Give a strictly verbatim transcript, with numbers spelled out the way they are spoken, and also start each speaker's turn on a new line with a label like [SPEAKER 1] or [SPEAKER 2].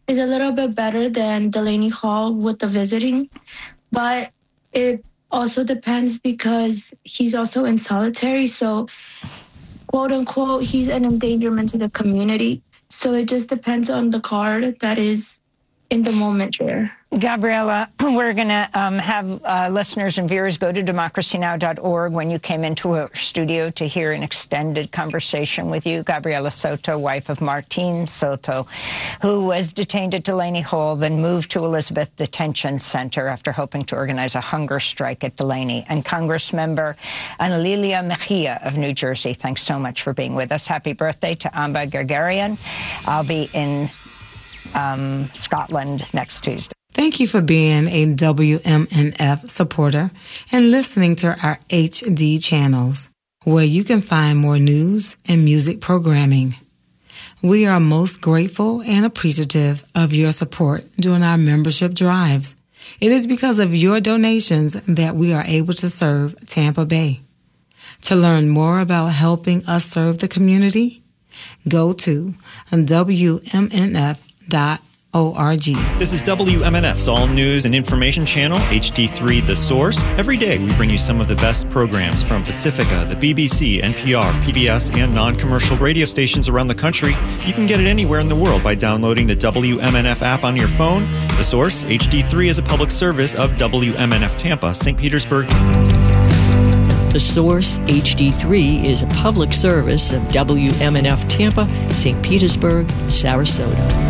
[SPEAKER 1] is a little bit better than Delaney Hall with the visiting, but it also depends because he's also in solitary. So, quote unquote, he's an endangerment to the community. So it just depends on the card that is in the moment there.
[SPEAKER 2] Gabriela, we're going to um, have uh, listeners and viewers go to democracy now dot org when you came into our studio to hear an extended conversation with you. Gabriela Soto, wife of Martin Soto, who was detained at Delaney Hall, then moved to Elizabeth Detention Center after hoping to organize a hunger strike at Delaney. And Congressmember Analilia Mejia of New Jersey, thanks so much for being with us. Happy birthday to Amba Gargarian. I'll be in um, Scotland next Tuesday.
[SPEAKER 3] Thank you for being a W M N F supporter and listening to our H D channels, where you can find more news and music programming. We are most grateful and appreciative of your support during our membership drives. It is because of your donations that we are able to serve Tampa Bay. To learn more about helping us serve the community, go to W M N F dot org.
[SPEAKER 4] This is W M N F's all news and information channel, H D three The Source. Every day we bring you some of the best programs from Pacifica, the B B C, N P R, P B S, and non-commercial radio stations around the country. You can get it anywhere in the world by downloading the W M N F app on your phone. The Source, H D three, is a public service of W M N F Tampa, Saint Petersburg.
[SPEAKER 5] The Source, H D three, is a public service of W M N F Tampa, Saint Petersburg, Sarasota.